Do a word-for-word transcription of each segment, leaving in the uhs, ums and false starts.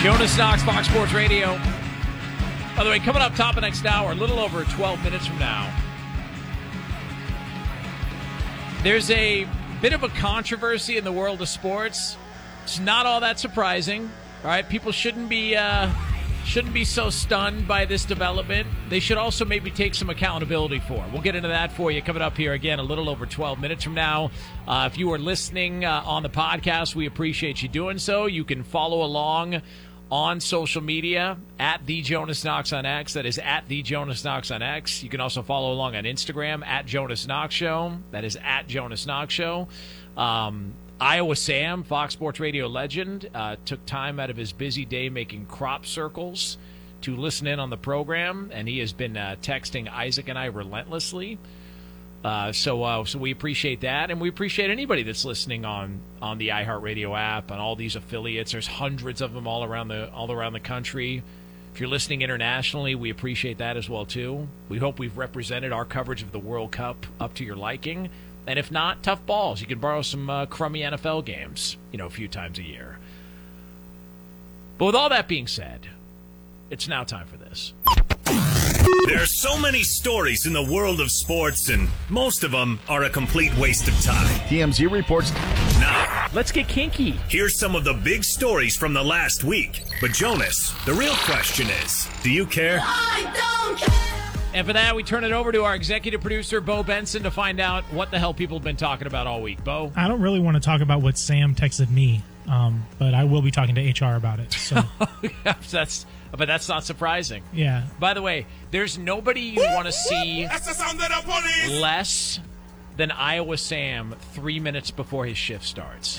Jonas Knox, Fox Sports Radio. By the way, coming up top of next hour, a little over twelve minutes from now, there's a bit of a controversy in the world of sports. It's not all that surprising. All right, people shouldn't be uh, shouldn't be so stunned by this development. They should also maybe take some accountability for it. We'll get into that for you coming up here again a little over twelve minutes from now. Uh, if you are listening uh, on the podcast, we appreciate you doing so. You can follow along on social media at The Jonas Knox on X. That is at The Jonas Knox on X. You can also follow along on Instagram at Jonas Knox Show. That is at Jonas Knox Show. Um, Iowa Sam, Fox Sports Radio legend, uh, took time out of his busy day making crop circles to listen in on the program, and he has been uh, texting Isaac and I relentlessly. Uh, so uh, so we appreciate that, and we appreciate anybody that's listening on, on the iHeartRadio app, on all these affiliates. There's hundreds of them all around the all around the country. If you're listening internationally, we appreciate that as well, too. We hope we've represented our coverage of the World Cup up to your liking. And if not, tough balls. You can borrow some uh, crummy N F L games, you know, a few times a year. But with all that being said, it's now time for this. There are so many stories in the world of sports, and most of them are a complete waste of time. T M Z reports. Now, let's get kinky. Here's some of the big stories from the last week. But Jonas, the real question is, do you care? I don't care. And for that, we turn it over to our executive producer, Bo Benson, to find out what the hell people have been talking about all week. Bo? I don't really want to talk about what Sam texted me, um, but I will be talking to H R about it. So that's, but that's not surprising. Yeah. By the way, there's nobody you want to see less than Iowa Sam three minutes before his shift starts.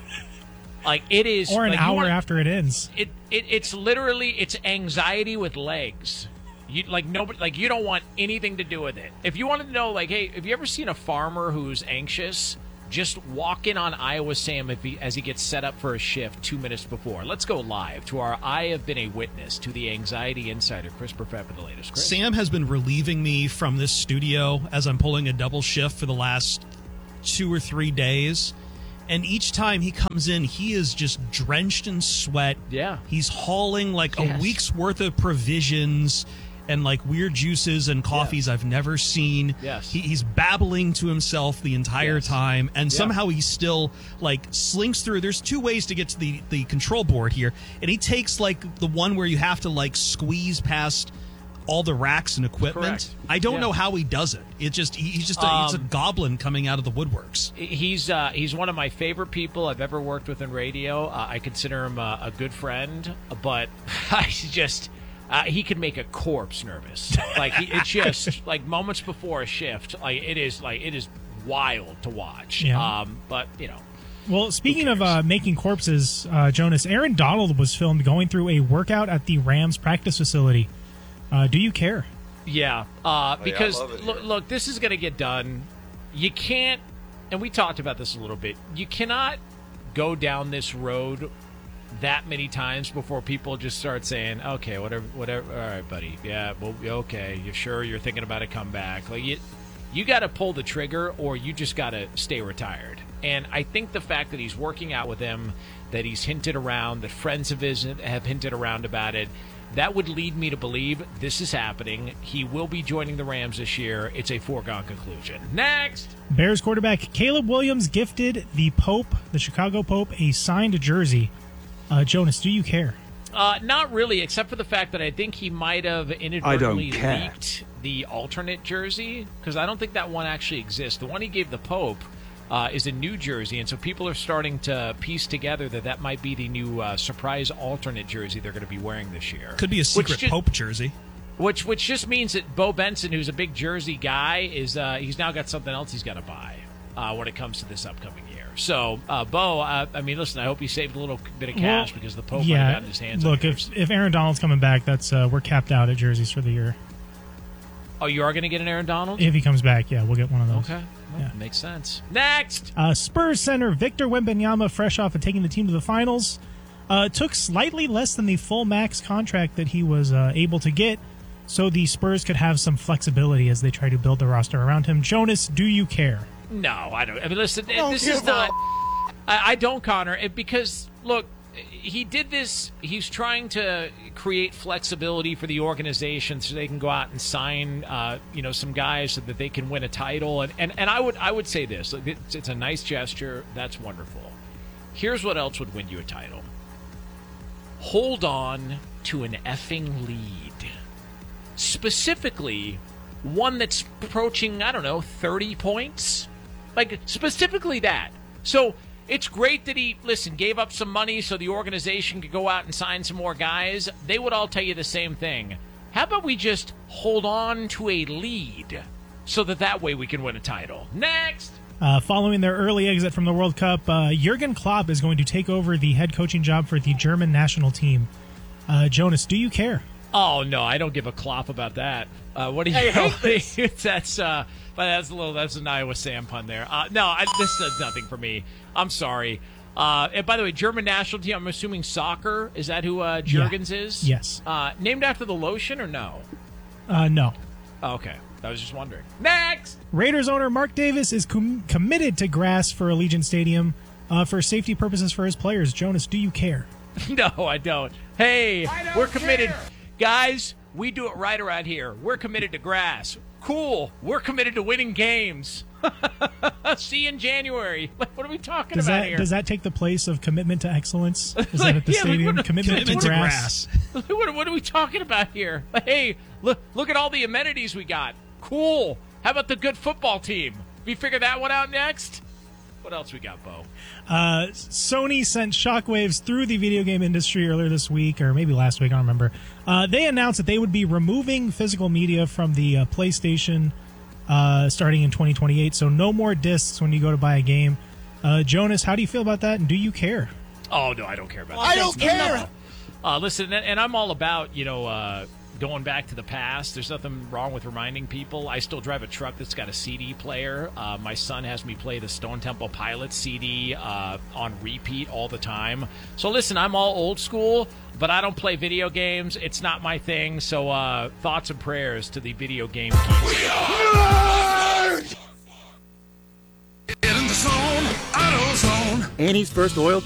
Like, it is... Or an like, hour wanna, after it ends. It, it It's literally, it's anxiety with legs. You like nobody like you don't want anything to do with it. If you wanted to know, like, hey, have you ever seen a farmer who's anxious? Just walk in on Iowa Sam if he, as he gets set up for a shift two minutes before. Let's go live to our I have been a witness to the anxiety insider, Chris Perfett, for the latest. Chris? Sam has been relieving me from this studio as I'm pulling a double shift for the last two or three days. And each time he comes in, he is just drenched in sweat. Yeah. He's hauling like yes. a week's worth of provisions and like weird juices and coffees yeah. I've never seen. Yes. He, he's babbling to himself the entire yes. time, and yeah. somehow he still like slinks through. There's two ways to get to the, the control board here, and he takes like the one where you have to like squeeze past all the racks and equipment. Correct. I don't yeah. know how he does it. It just he, he's just a, um, he's a goblin coming out of the woodworks. He's uh, he's one of my favorite people I've ever worked with in radio. Uh, I consider him a, a good friend, but I just. Uh, he could make a corpse nervous. Like he, it's just like moments before a shift. Like it is like it is wild to watch. Yeah. Um, but you know. Well, speaking of uh, making corpses, uh, Jonas, Aaron Donald was filmed going through a workout at the Rams practice facility. Uh, do you care? Yeah, uh, because oh, yeah, look, look, this is going to get done. You can't, and we talked about this a little bit. You cannot go down this road that many times before people just start saying, okay, whatever, whatever. All right, buddy. Yeah, well, okay. You're sure you're thinking about a comeback? Like you, you got to pull the trigger, or you just got to stay retired. And I think the fact that he's working out with him, that he's hinted around, that friends of his have hinted around about it, that would lead me to believe this is happening. He will be joining the Rams this year. It's a foregone conclusion. Next. Bears quarterback Caleb Williams gifted the Pope, the Chicago Pope, a signed jersey. Uh, Jonas, do you care? Uh, not really, except for the fact that I think he might have inadvertently leaked the alternate jersey, because I don't think that one actually exists. The one he gave the Pope uh, is a new jersey, and so people are starting to piece together that that might be the new uh, surprise alternate jersey they're going to be wearing this year. Could be a secret just, Pope jersey. Which which just means that Bo Benson, who's a big jersey guy, is uh, he's now got something else he's got to buy uh, when it comes to this upcoming year. So, uh, Bo, uh, I mean, listen, I hope he saved a little bit of cash well, because the Pope yeah, might have gotten his hands look, on if if Aaron Donald's coming back, that's uh, we're capped out at jerseys for the year. Oh, you are going to get an Aaron Donald? If he comes back, yeah, we'll get one of those. Okay. Well, yeah. Makes sense. Next! Uh, Spurs center Victor Wembanyama, fresh off of taking the team to the finals, uh, took slightly less than the full max contract that he was uh, able to get, so the Spurs could have some flexibility as they try to build the roster around him. Jonas, do you care? No, I don't. I mean, listen, Don't this is not... I, I don't, Connor, it, because, look, he did this. He's trying to create flexibility for the organization so they can go out and sign, uh, you know, some guys so that they can win a title. And, and, and I would I would say this: it's, it's a nice gesture. That's wonderful. Here's what else would win you a title: hold on to an effing lead, specifically one that's approaching, I don't know, thirty points, like specifically that. So. It's great that he, listen, gave up some money so the organization could go out and sign some more guys. They would all tell you the same thing. How about we just hold on to a lead so that that way we can win a title? Next! Uh, following their early exit from the World Cup, uh, Jurgen Klopp is going to take over the head coaching job for the German national team. Uh, Jonas, do you care? Oh, no, I don't give a clop about that. Uh, what do you hey, That's uh, but that's a little. That's an Iowa Sam pun there. Uh, no, I, this does nothing for me. I'm sorry. Uh, and by the way, German national team. I'm assuming soccer. Is that who uh, Jurgens yeah. is? Yes. Uh, named after the lotion or no? Uh, no. Oh, okay, I was just wondering. Next. Raiders owner Mark Davis is com- committed to grass for Allegiant Stadium uh, for safety purposes for his players. Jonas, do you care? No, I don't. Hey, I don't we're committed, care. guys. We do it right around here. We're committed to grass. Cool. We're committed to winning games. See you in January. What are we talking does about that, here? Does that take the place of commitment to excellence? Is that at the Yeah, like, stadium? what- commitment, Commitment to to grass. grass. what, what are we talking about here? Hey, look, look at all the amenities we got. Cool. How about the good football team? We figure that one out next? What else we got, Bo? Uh, Sony sent shockwaves through the video game industry earlier this week, or maybe last week, I don't remember. Uh, they announced that they would be removing physical media from the uh, PlayStation uh, starting in twenty twenty-eight, so no more discs when you go to buy a game. Uh, Jonas, how do you feel about that, and do you care? Oh, no, I don't care about that. I don't care. No. Uh, listen, and, and I'm all about, you know, uh, going back to the past. There's nothing wrong with reminding people. I still drive a truck that's got a C D player. Uh, my son has me play the Stone Temple Pilots C D uh, on repeat all the time. So listen, I'm all old school, but I don't play video games. It's not my thing. So uh, thoughts and prayers to the video game geeks. Get in the zone, AutoZone. Annie's First Oil